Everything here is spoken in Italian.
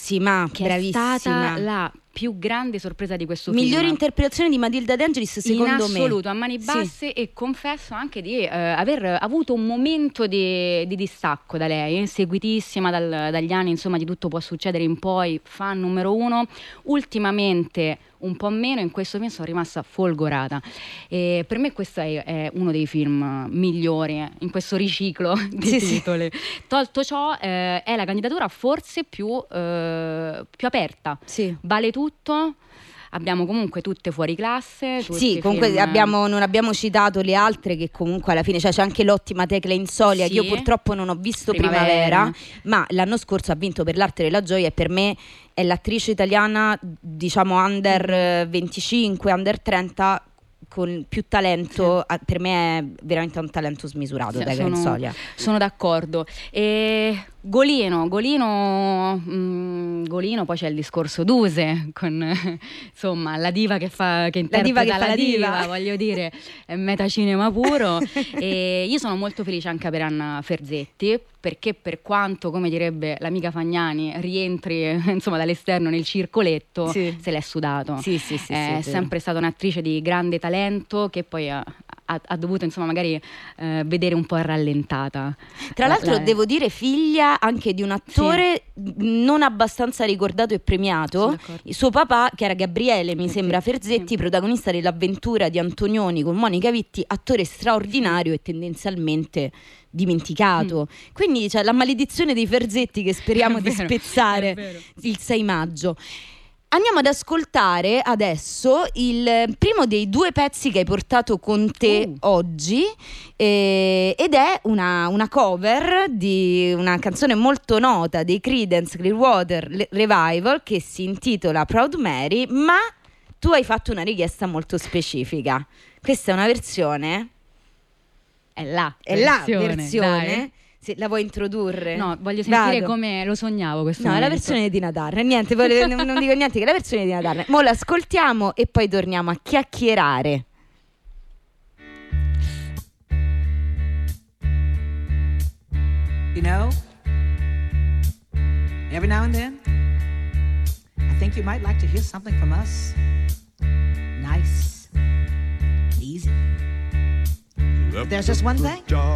bravissima, che bravissima. è stata la più grande sorpresa di questo film. Migliore interpretazione di Matilda De Angelis secondo me. In assoluto, a mani basse, e confesso anche di aver avuto un momento di distacco da lei, seguitissima dagli anni, insomma, di Tutto può succedere in poi, fan numero 1. Ultimamente un po' meno, in questo film sono rimasta folgorata. E per me questo è uno dei film migliori in questo riciclo di titoli. Tolto ciò, è la candidatura forse più aperta. Vale tutto. Abbiamo comunque tutte fuori classe. Sì, comunque non abbiamo citato le altre che comunque alla fine, cioè c'è anche l'ottima Tecla Insolia, che io purtroppo non ho visto Primavera, ma l'anno scorso ha vinto per L'arte della gioia, e per me è l'attrice italiana, diciamo under 25, under 30 con più talento. Per me è veramente un talento smisurato, Tecla Insolia. Sono d'accordo. E Golino, poi c'è il discorso Duse con insomma la diva che interpreta la diva, voglio dire, è metacinema puro. E io sono molto felice anche per Anna Ferzetti, perché per quanto, come direbbe l'amica Fagnani, rientri insomma dall'esterno nel circoletto, se l'è sudato. È sempre stata un'attrice di grande talento, che poi ha dovuto insomma magari vedere un po' rallentata. Tra l'altro devo dire figlia anche di un attore non abbastanza ricordato e premiato, il suo papà, che era Gabriele, mi sembra, Ferzetti, protagonista dell'avventura di Antonioni con Monica Vitti, attore straordinario e tendenzialmente dimenticato. Quindi c'è la maledizione dei Ferzetti che speriamo di spezzare il 6 maggio. Andiamo ad ascoltare adesso il primo dei 2 pezzi che hai portato con te oggi, ed è una cover di una canzone molto nota dei Creedence Clearwater Revival, che si intitola Proud Mary, ma tu hai fatto una richiesta molto specifica. Questa è una versione? È la versione. Se la vuoi introdurre? No, voglio sentire come lo sognavo questo momento. È la versione di Tina Turner. Niente, non dico niente, che è la versione di Tina Turner. Mo' l'ascoltiamo e poi torniamo a chiacchierare. You know, every now and then, I think you might like to hear something from us. Nice, easy. There's just one thing.